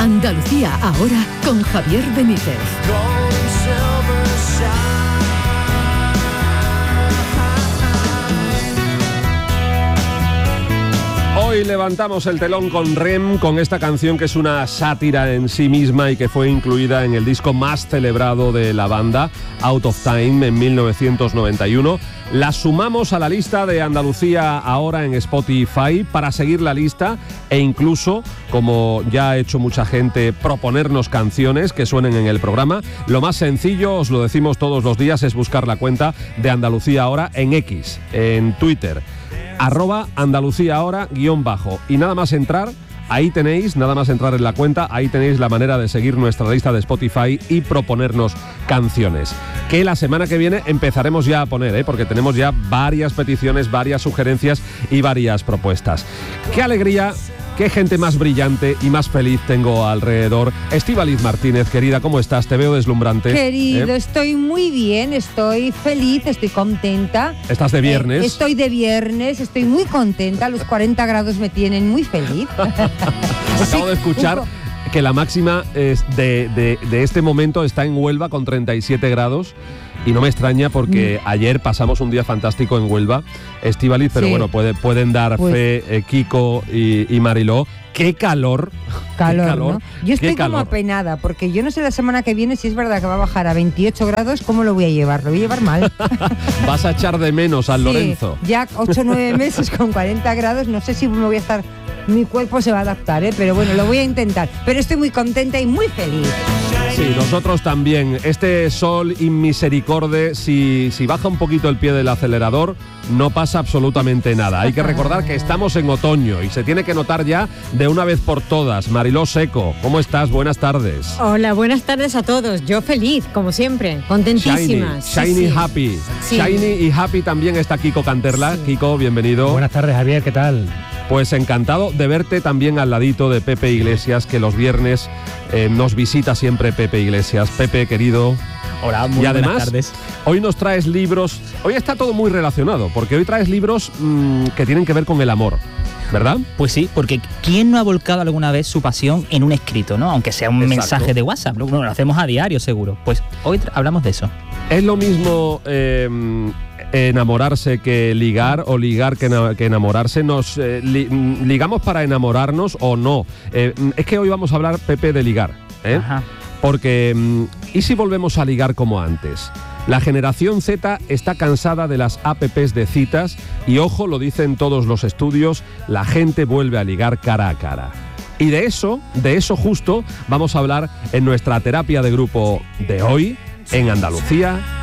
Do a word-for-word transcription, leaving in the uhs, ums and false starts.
Andalucía ahora con Javier Benítez. Hoy levantamos el telón con R E M, con esta canción que es una sátira en sí misma y que fue incluida en el disco más celebrado de la banda, Out of Time, en mil novecientos noventa y uno. La sumamos a la lista de Andalucía ahora en Spotify para seguir la lista e incluso, como ya ha hecho mucha gente, proponernos canciones que suenen en el programa. Lo más sencillo, os lo decimos todos los días, es buscar la cuenta de Andalucía ahora en X, en Twitter. arroba Andalucía ahora guión bajo, y nada más entrar, ahí tenéis, nada más entrar en la cuenta, ahí tenéis la manera de seguir nuestra lista de Spotify y proponernos canciones, que la semana que viene empezaremos ya a poner, ¿eh? Porque tenemos ya varias peticiones, varias sugerencias y varias propuestas. ¡Qué alegría! ¡Qué gente más brillante y más feliz tengo alrededor! Estíbaliz Martínez, querida, ¿cómo estás? Te veo deslumbrante. Querido, ¿eh? Estoy muy bien, estoy feliz, estoy contenta. ¿Estás de viernes? Eh, estoy de viernes, estoy muy contenta, los cuarenta grados me tienen muy feliz. Acabo de escuchar que la máxima es de, de, de este momento está en Huelva con treinta y siete grados. Y no me extraña porque mm. ayer pasamos un día fantástico en Huelva, Estíbaliz, pero sí. bueno, puede, pueden dar pues, fe eh, Kiko y, y Mariló. ¡Qué calor! Calor, qué calor, ¿no? Yo estoy como calor. apenada, porque yo no sé la semana que viene si es verdad que va a bajar a veintiocho grados, ¿cómo lo voy a llevar? Lo voy a llevar mal. Vas a echar de menos al sí, Lorenzo. Ya ocho o nueve meses con cuarenta grados, no sé si me voy a estar... Mi cuerpo se va a adaptar, ¿eh? Pero bueno, lo voy a intentar. Pero estoy muy contenta y muy feliz. Sí, nosotros también. Este sol inmisericorde, si, si baja un poquito el pie del acelerador, no pasa absolutamente nada. Hay que recordar que estamos en otoño y se tiene que notar ya de una vez por todas. Mariló Seco, ¿cómo estás? Buenas tardes. Hola, buenas tardes a todos. Yo feliz, como siempre, contentísima. Shiny, sí, Shiny sí. Happy. Sí. Shiny y Happy también está Kiko Canterla. Sí. Kiko, bienvenido. Buenas tardes, Javier, ¿qué tal? Pues encantado de verte también al ladito de Pepe Iglesias, que los viernes eh, nos visita siempre Pepe Iglesias. Pepe, querido. Hola, muy y además, buenas tardes. Hoy nos traes libros, hoy está todo muy relacionado, porque hoy traes libros mmm, que tienen que ver con el amor, ¿verdad? Pues sí, porque ¿quién no ha volcado alguna vez su pasión en un escrito, ¿no? Aunque sea un Exacto. mensaje de WhatsApp, bueno, lo hacemos a diario seguro. Pues hoy hablamos de eso. Es lo mismo eh, enamorarse que ligar, o ligar que, na- que enamorarse. Nos eh, li- ligamos para enamorarnos o no. Eh, es que hoy vamos a hablar, Pepe, de ligar, ¿eh? Ajá. Porque, ¿y si volvemos a ligar como antes? La generación Z está cansada de las apps de citas y, ojo, lo dicen todos los estudios, la gente vuelve a ligar cara a cara. Y de eso, de eso justo, vamos a hablar en nuestra terapia de grupo de hoy, en Andalucía